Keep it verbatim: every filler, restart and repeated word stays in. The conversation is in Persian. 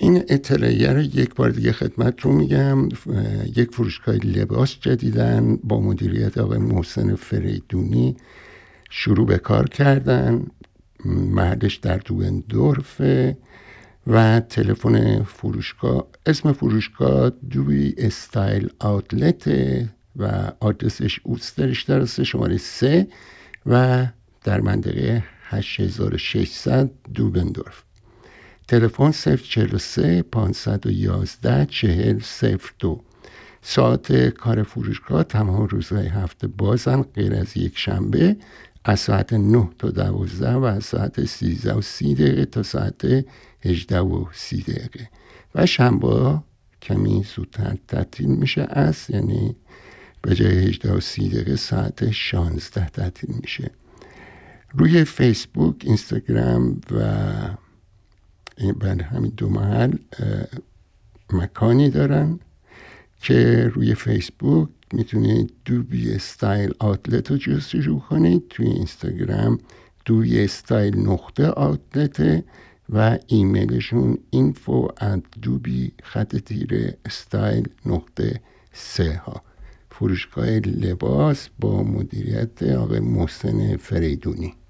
این اطلاعیه رو یک بار دیگه خدمت رو میگم. یک فروشگاه لباس جدیدن با مدیریت آقای محسن فریدونی شروع به کار کردن. محلش در دوبندورفه و تلفن فروشگاه، اسم فروشگاه دوبی استایل آوتلت و آدرسش اوسترشتر شماره سه و در منطقه هشت هزار و ششصد دوبندورف. تلفن صفر چهل و سه پانصد و یازده چهل صفر دو. ساعت کار فروشگاه تمام روزهای هفته بازن غیر از یک شنبه، از ساعت نه تا دوازده و از ساعت سیزده و سی دقیقه تا ساعت هجده و سی دقیقه و شنبه کمی زودتر تعطیل میشه، از یعنی به جای هجده و سی دقیقه ساعت شانزده تعطیل میشه. روی فیسبوک، اینستاگرام و بر همین دو محل مکانی دارن که روی فیسبوک میتونید دوبی استایل آوتلت رو جستجو کنید، توی اینستاگرام دوبی استایل نقطه آوتلت و ایمیلشون اینفو ات دوبی خط تیره استایل نقطه سه ها. فروشگاه لباس با مدیریت آقای محسن فریدونی.